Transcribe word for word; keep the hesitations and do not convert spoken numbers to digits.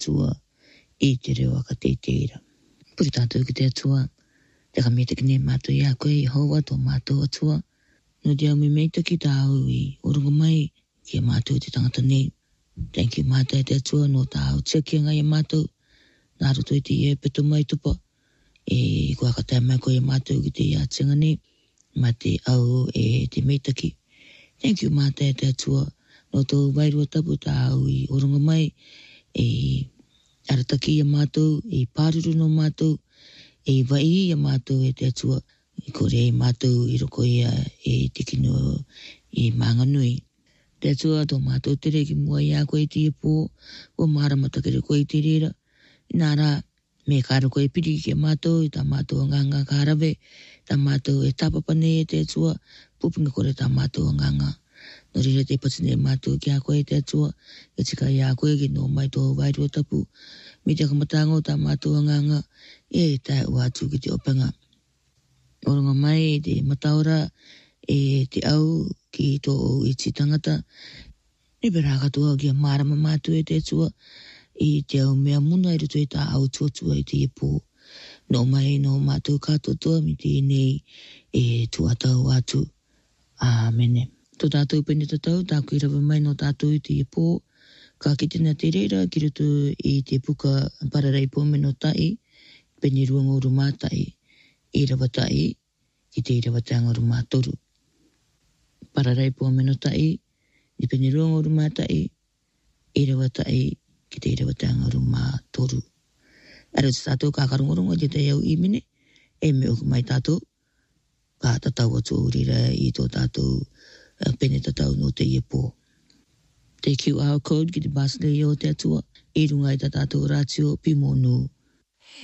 tua i te reo aka te teira. Puri tātou ki te atua, te kamete ki ne mātou i a koe i hoa tō mātou atua, no te au me meita ki tā au i orunga mai ki a mātou te tangata nei. Thank you mātou e te atua no tā au tia ki ngai a mātou, nā roto i te e peto mai tupa, e kua ka tai mai koe a mātou ki te ia tinga nei, ma te au e te meita ki. Thank you mātou e te atua, no tō wairua tapu tā au i orunga mai, e arataki a mātou, e pāruru no mātou, e vai a mātou e te atua, i kore e mātou i roko ia e tikino i manganui. Te atua tō mātou tere ki mua i a koe te e pō, o māramata kere koe te rera, nā rā, me kāra koe piri ki a mātou, i tā mātou nganga kārawe, tā mātou e tāpapane e te atua, pupinga kore tā mātou nganga. No rira te patine mātou ki a koe te atua, e tika i a koe ki no mai tō wairua tapu, mi te kamatango tā mātou nganga, e tai ua atu ki te openga. Orunga mai te mataora, e te au ki tō i ti tangata, ni pera katoa ki a marama mātou e te atua, i te au mea muna i ruto i tā au tuatua i te e pō. No mai no mātou katotoa mi te nei e tuatau atu. Āmene. Tō tātou pene tatau, tā kui rawa mai no tātou i te e pō, ka kitina te reira ki ruto i te puka pararai pōme no tai, pene ruango ruma tai, i rawa tai, i te rawa tanga ruma toru. Pararai pōme no tai, i pene ruango ruma tai, i rawa tai, ki te rawa tanga ruma toru. Ara te tātou ka karongorongo te te au i mene, e me oku mai tātou, ka tatau atu urira i tō tātou uh, pene tatau no te iepo. Te Q R code ki te basle o te atua, i runga i tā tātou rātio pimonu.